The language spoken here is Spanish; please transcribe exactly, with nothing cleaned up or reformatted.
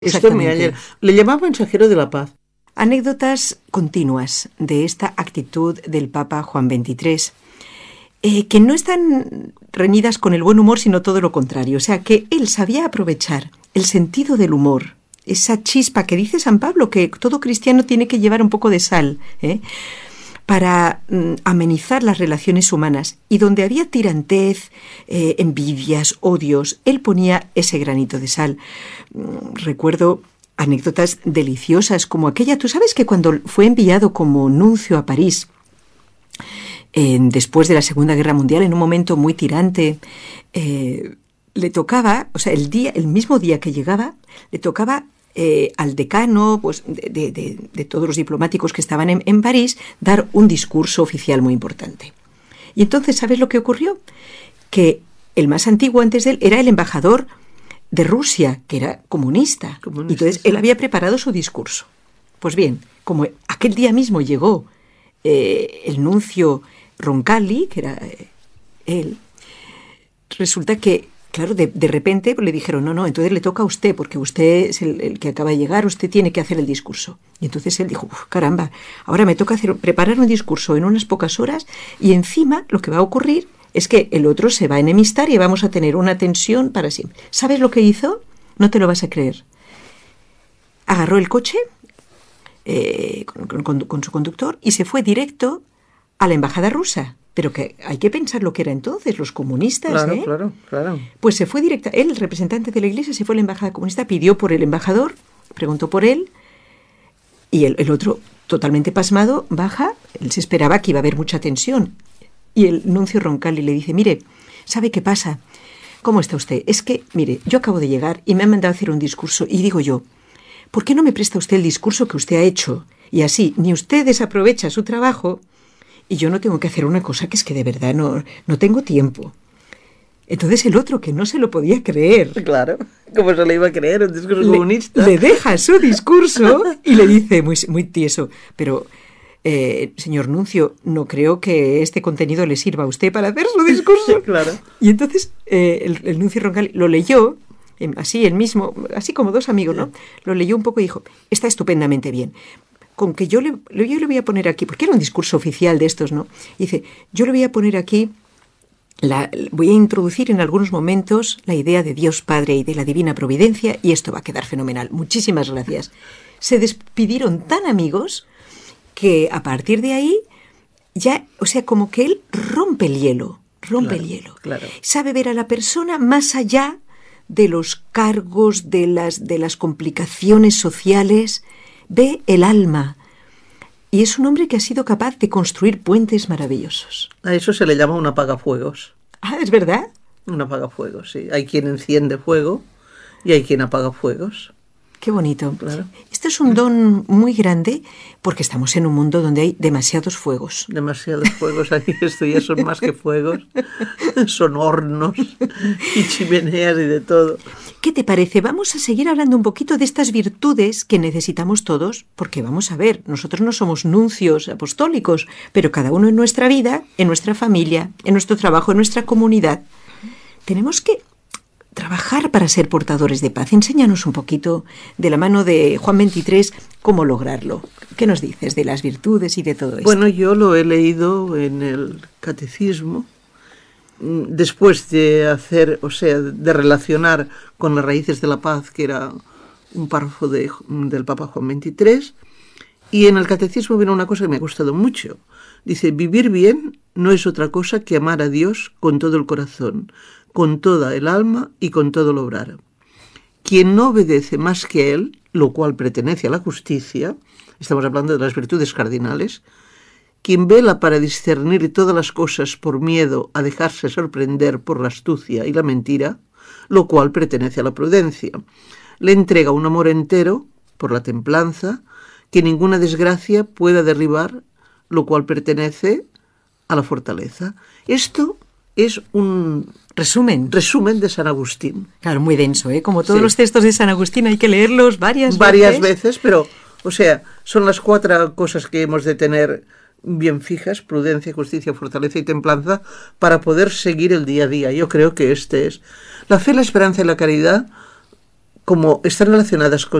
Esto me ayer, le llamaba mensajero de la paz. Anécdotas continuas de esta actitud del Papa Juan veintitrés, eh, que no están reñidas con el buen humor, sino todo lo contrario. O sea, que él sabía aprovechar el sentido del humor, esa chispa que dice San Pablo, que todo cristiano tiene que llevar un poco de sal, ¿eh? para mm, amenizar las relaciones humanas. Y donde había tirantez, eh, envidias, odios, él ponía ese granito de sal. Mm, recuerdo anécdotas deliciosas como aquella. Tú sabes que cuando fue enviado como nuncio a París, eh, después de la Segunda Guerra Mundial, en un momento muy tirante, eh, le tocaba, o sea, el día, el mismo día que llegaba, le tocaba eh, al decano, pues, de, de, de, de todos los diplomáticos que estaban en, en París, dar un discurso oficial muy importante. Y entonces, ¿sabes lo que ocurrió? Que el más antiguo antes de él era el embajador de Rusia, que era comunista. comunista Entonces, sí. él había preparado su discurso. Pues bien, como aquel día mismo llegó eh, el nuncio Roncalli, que era eh, él, resulta que, claro, de, de repente le dijeron, no, no, entonces le toca a usted, porque usted es el, el que acaba de llegar, usted tiene que hacer el discurso. Y entonces él dijo, caramba, ahora me toca hacer, preparar un discurso en unas pocas horas, y encima lo que va a ocurrir es que el otro se va a enemistar y vamos a tener una tensión para siempre. ¿Sabes lo que hizo? No te lo vas a creer. Agarró el coche eh, con, con, con su conductor y se fue directo a la embajada rusa. Pero que hay que pensar lo que era entonces, los comunistas, claro, ¿eh? Claro, claro. Pues se fue directa, él, el representante de la iglesia, se fue a la embajada comunista, pidió por el embajador, preguntó por él, y el, el otro, totalmente pasmado, baja, él se esperaba que iba a haber mucha tensión. Y el nuncio Roncalli le dice, mire, ¿sabe qué pasa? ¿Cómo está usted? Es que, mire, yo acabo de llegar y me han mandado a hacer un discurso y digo yo, ¿por qué no me presta usted el discurso que usted ha hecho? Y así, ni usted desaprovecha su trabajo y yo no tengo que hacer una cosa que es que de verdad no, no tengo tiempo. Entonces el otro, que no se lo podía creer. Claro, ¿cómo se le iba a creer un discurso le, comunista? Le deja su discurso y le dice muy, muy tieso, pero... Eh, señor nuncio, no creo que este contenido le sirva a usted para hacer su discurso. Claro. Y entonces eh, el, el nuncio Roncalli lo leyó, eh, así el mismo, así como dos amigos, ¿no? Lo leyó un poco y dijo, está estupendamente bien. Con que yo le, yo le voy a poner aquí, porque era un discurso oficial de estos, ¿no? Y dice, yo le voy a poner aquí, la, voy a introducir en algunos momentos la idea de Dios Padre y de la Divina Providencia y esto va a quedar fenomenal. Muchísimas gracias. Se despidieron tan amigos que a partir de ahí ya, o sea, como que él rompe el hielo, rompe claro, el hielo. Claro. Sabe ver a la persona más allá de los cargos, de las, de las complicaciones sociales, ve el alma. Y es un hombre que ha sido capaz de construir puentes maravillosos. A eso se le llama un apagafuegos. Ah, ¿es verdad? Un apagafuegos, sí. Hay quien enciende fuego y hay quien apaga fuegos. Qué bonito. Claro. Esto es un don muy grande porque estamos en un mundo donde hay demasiados fuegos. Demasiados fuegos. Aquí esto ya son más que fuegos. Son hornos y chimeneas y de todo. ¿Qué te parece? Vamos a seguir hablando un poquito de estas virtudes que necesitamos todos, porque vamos a ver, nosotros no somos nuncios apostólicos, pero cada uno en nuestra vida, en nuestra familia, en nuestro trabajo, en nuestra comunidad, tenemos que trabajar para ser portadores de paz. Enséñanos un poquito, de la mano de Juan veintitrés, cómo lograrlo. ¿Qué nos dices de las virtudes y de todo esto? Bueno, yo lo he leído en el catecismo, después de hacer, o sea, de relacionar con las raíces de la paz, que era un párrafo de, del Papa Juan veintitrés, y en el catecismo viene una cosa que me ha gustado mucho. Dice, vivir bien no es otra cosa que amar a Dios con todo el corazón, con toda el alma y con todo el obrar. Quien no obedece más que Él, lo cual pertenece a la justicia, estamos hablando de las virtudes cardinales, quien vela para discernir todas las cosas por miedo a dejarse sorprender por la astucia y la mentira, lo cual pertenece a la prudencia, le entrega un amor entero por la templanza, que ninguna desgracia pueda derribar, lo cual pertenece a la fortaleza. Esto es un resumen resumen de San Agustín. Claro, muy denso, ¿eh? Como todos sí. los textos de San Agustín hay que leerlos varias, varias veces. veces, pero, o sea, son las cuatro cosas que hemos de tener bien fijas: prudencia, justicia, fortaleza y templanza, para poder seguir el día a día. Yo creo que este es la fe, la esperanza y la caridad. como están relacionadas con